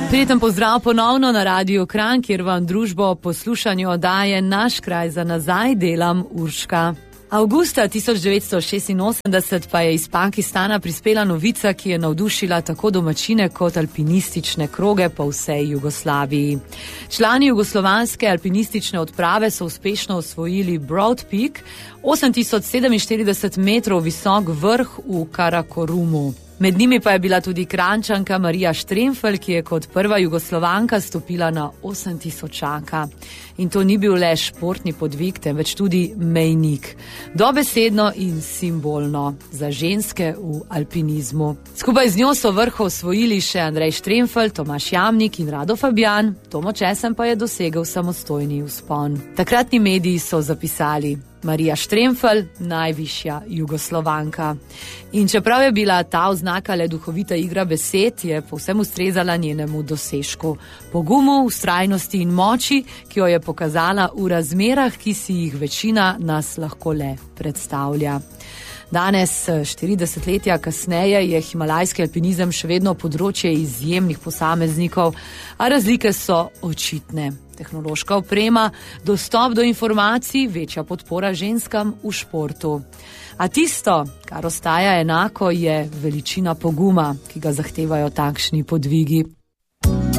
Prijeten pozdrav ponovno na Radiu Kranj, kjer vam družbo poslušanju oddaje Naš kraj za nazaj delam Urška. Avgusta 1986 pa je iz Pakistana prispela novica, ki je navdušila tako domačine kot alpinistične kroge po vsej Jugoslaviji. Člani jugoslovanske alpinistične odprave so uspešno osvojili Broad Peak, 8047 metrov visok vrh v Karakorumu. Med njimi pa je bila tudi Kranjčanka Marija Štremfelj, ki je kot prva Jugoslovanka stopila na 8000. In to ni bil le športni podvig, temveč tudi mejnik. Dobesedno in simbolno za ženske v alpinizmu. Skupaj z njo so vrh osvojili še Andrej Štremfelj, Tomaž Jamnik in Rado Fabjan, Tomo Česen pa je dosegel samostojni vzpon. Takratni mediji so zapisali: Marija Štremfelj, najvišja Jugoslovanka. In čeprav je bila ta oznaka le duhovita igra besed, je povsem ustrezala njenemu dosežku. Pogumu, vztrajnosti in moči, ki jo je pokazala v razmerah, ki si jih večina nas lahko le predstavlja. Danes, 40 letja kasneje, je himalajski alpinizem še vedno področje izjemnih posameznikov, a razlike so očitne. Tehnološka oprema, dostop do informacij, večja podpora ženskam v športu. A tisto, kar ostaja enako, je veličina poguma, ki ga zahtevajo takšni podvigi.